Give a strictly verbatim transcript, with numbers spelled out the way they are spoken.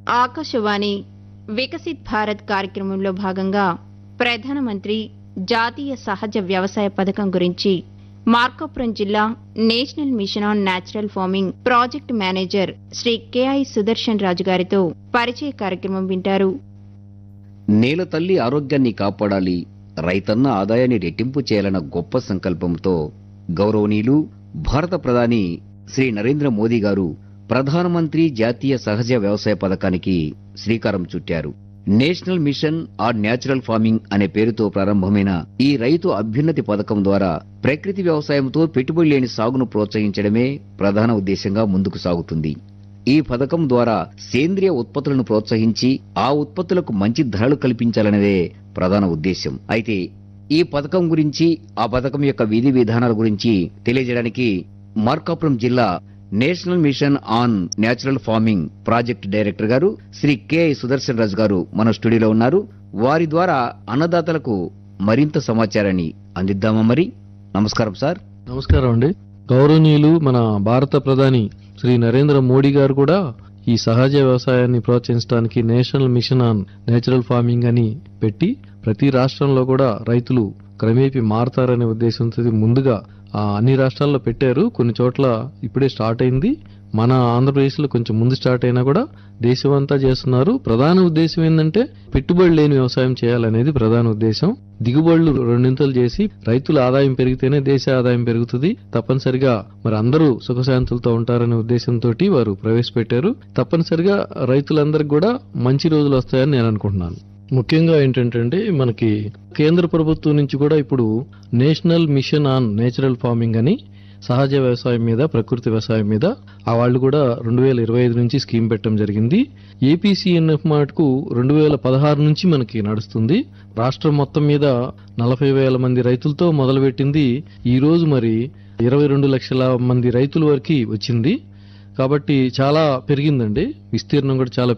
ఆకాశవాణి వికసిత్ భారత్ కార్యక్రమంలో భాగంగా ప్రధానమంత్రి జాతీయ సహజ వ్యవసాయ పథకం గురించి మార్కాపురం జిల్లా national mission on natural farming project manager Shri KI Sudarshan రాజు గారితో పరిచయ కార్యక్రమం వింటారు. నేల తల్లి ఆరోగ్యాన్ని కాపాడాలి, రైతన్న ఆదాయాన్ని రెట్టింపు చేయాలన్న గొప్ప సంకల్పంతో గౌరవనీయులు భారత ప్రధాని శ్రీ నరేంద్ర మోదీ గారు ప్రధానమంత్రి జాతీయ సహజ వ్యవసాయ పథకానికి శ్రీకారం చుట్టారు. National mission on natural farming అనే పేరుతో ప్రారంభమైన ఈ రైతు అభ్యున్నతి పథకం ద్వారా ప్రకృతి వ్యవసాయంతో పెట్టుబడి లేని సాగును ప్రోత్సహించడమే ప్రధాన ఉద్దేశంగా ముందుకు సాగుతుంది. ఈ పథకం ద్వారా సేంద్రియ ఉత్పత్తులను ప్రోత్సహించి ఆ ఉత్పత్తులకు మంచి ధరలు కల్పించాలనేదే ప్రధాన ఉద్దేశం. అయితే ఈ పథకం గురించి, ఆ పథకం యొక్క విధి విధానాల గురించి తెలియజేయడానికి మార్కాపురం జిల్లా national mission on natural farming project director గారు శ్రీ కె సుదర్శన్ రాజు గారు మన స్టూడియోలో ఉన్నారు. వారి ద్వారా అన్నదాతలకు మరింత సమాచారాన్ని అందిద్దామా? మరి నమస్కారం సార్. నమస్కారం అండి. గౌరవనీయులు మన భారత ప్రధాని శ్రీ నరేంద్ర మోడీ గారు కూడా ఈ సహజ వ్యవసాయాన్ని ప్రోత్సహించడానికి national mission on natural farming అని పెట్టి ప్రతి రాష్ట్రంలో కూడా రైతులు క్రమేపీ మారతారనే ఉద్దేశంతో ముందుగా అన్ని రాష్ట్రాల్లో పెట్టారు. కొన్ని చోట్ల ఇప్పుడే స్టార్ట్ అయింది. మన ఆంధ్రప్రదేశ్ లో కొంచెం ముందు స్టార్ట్ అయినా కూడా దేశమంతా చేస్తున్నారు. ప్రధాన ఉద్దేశం ఏంటంటే పెట్టుబడి లేని వ్యవసాయం చేయాలనేది ప్రధాన ఉద్దేశం. దిగుబడులు రెండింతలు చేసి రైతుల ఆదాయం పెరిగితేనే దేశ ఆదాయం పెరుగుతుంది. తప్పనిసరిగా మరి అందరూ సుఖశాంతులతో ఉంటారనే ఉద్దేశంతో వారు ప్రవేశపెట్టారు. తప్పనిసరిగా రైతులందరికీ కూడా మంచి రోజులు వస్తాయని నేను అనుకుంటున్నాను. ముఖ్యంగా ఏంటంటే మనకి కేంద్ర ప్రభుత్వం నుంచి కూడా ఇప్పుడు national mission on natural farming అని సహజ వ్యవసాయం మీద, ప్రకృతి వ్యవసాయం మీద ఆ వాళ్ళు కూడా రెండు వేల ఇరవై ఐదు నుంచి స్కీమ్ పెట్టడం జరిగింది. ఏపీసీఎన్ఎఫ్ మాటకు రెండు వేల పదహారు నుంచి మనకి నడుస్తుంది. రాష్ట్రం మొత్తం మీద నలభై వేల మంది రైతులతో మొదలుపెట్టింది. ఈ రోజు మరి ఇరవై రెండు లక్షల మంది రైతుల వరకు వచ్చింది. కాబట్టి చాలా పెరిగిందండి, విస్తీర్ణం కూడా చాలా